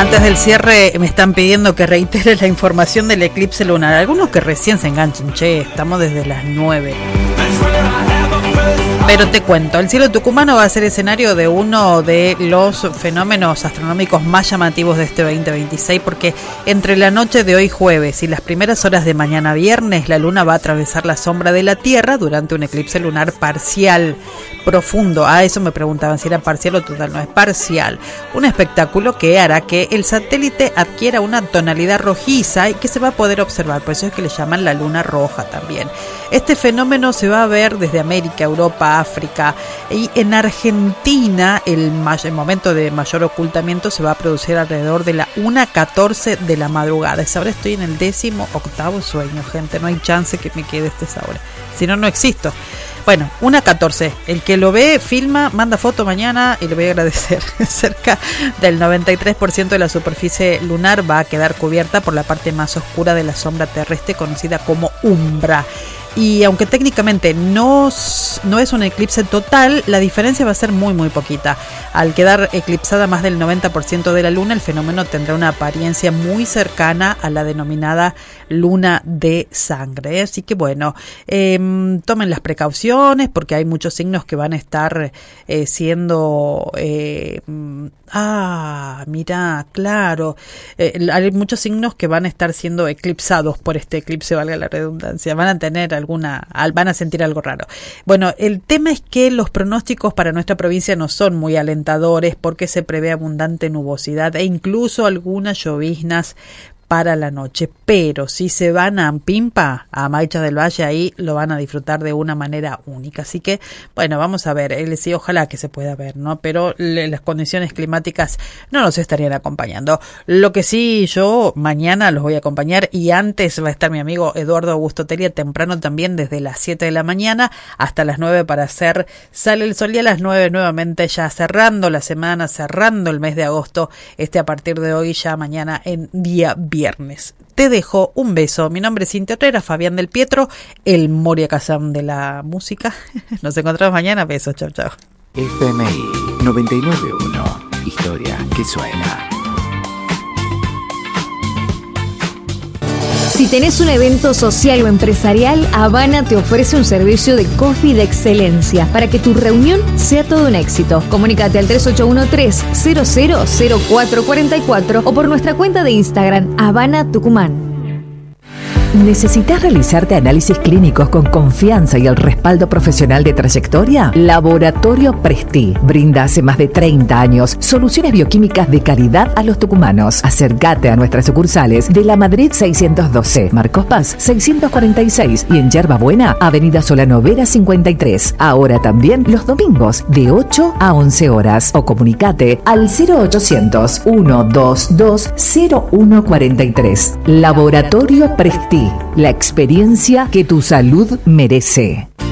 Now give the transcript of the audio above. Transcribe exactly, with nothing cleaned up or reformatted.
Antes del cierre me están pidiendo que reitere la información del eclipse lunar. Algunos que recién se enganchen, che, estamos desde las nueve. Pero te cuento, el cielo tucumano va a ser escenario de uno de los fenómenos astronómicos más llamativos de este veinte veintiséis, porque entre la noche de hoy jueves y las primeras horas de mañana viernes, la luna va a atravesar la sombra de la Tierra durante un eclipse lunar parcial profundo. Ah, eso me preguntaban si era parcial o total. No, es parcial. Un espectáculo que hará que el satélite adquiera una tonalidad rojiza y que se va a poder observar. Por eso es que le llaman la luna roja también. Este fenómeno se va a ver desde América, Europa, África, y en Argentina el, el momento de mayor ocultamiento se va a producir alrededor de la una catorce de la madrugada. Esa hora estoy en el décimo octavo sueño, gente. No hay chance que me quede esta esa hora. Si no, no existo. Bueno, una catorce. El que lo ve, filma, manda foto mañana y le voy a agradecer. Cerca del noventa y tres por ciento de la superficie lunar va a quedar cubierta por la parte más oscura de la sombra terrestre conocida como umbra. Y aunque técnicamente no, no es un eclipse total, la diferencia va a ser muy muy poquita. Al quedar eclipsada más del noventa por ciento de la luna, el fenómeno tendrá una apariencia muy cercana a la denominada luna de sangre. Así que bueno, eh, tomen las precauciones porque hay muchos signos que van a estar eh, siendo... Eh, ah, mira, claro. Eh, hay muchos signos que van a estar siendo eclipsados por este eclipse, valga la redundancia. Van a tener alguna, van a sentir algo raro. Bueno, el tema es que los pronósticos para nuestra provincia no son muy alentadores porque se prevé abundante nubosidad e incluso algunas lloviznas para la noche, pero si se van a Pimpa, a Maicha del Valle, ahí lo van a disfrutar de una manera única. Así que, bueno, vamos a ver, él sí, ojalá que se pueda ver, ¿no? Pero le, las condiciones climáticas no nos estarían acompañando. Lo que sí, yo mañana los voy a acompañar y antes va a estar mi amigo Eduardo Augusto Telia temprano también desde las siete de la mañana hasta las nueve para hacer Sale el Sol, y a las nueve nuevamente ya cerrando la semana, cerrando el mes de agosto, este a partir de hoy ya mañana en día viernes. Viernes. Te dejo un beso. Mi nombre es Cintia Herrera, Fabián del Pietro, el Moria Kazam de la música. Nos encontramos mañana. Besos. Chau, chau. F M I noventa y nueve punto uno. Historia que suena. Si tenés un evento social o empresarial, Habana te ofrece un servicio de coffee de excelencia para que tu reunión sea todo un éxito. Comunícate al tres ocho uno tres, cero cero cero cuatro cuatro cuatro o por nuestra cuenta de Instagram, Habana Tucumán. ¿Necesitas realizarte análisis clínicos con confianza y el respaldo profesional de trayectoria? Laboratorio Presti brinda hace más de treinta años soluciones bioquímicas de calidad a los tucumanos. Acércate a nuestras sucursales de La Madrid seiscientos doce, Marcos Paz seiscientos cuarenta y seis y en Yerba Buena, Avenida Solano Vera cincuenta y tres. Ahora también los domingos de ocho a once horas o comunicate al cero ochocientos, ciento veintidós, cero uno cuarenta y tres. Laboratorio Presti. La experiencia que tu salud merece.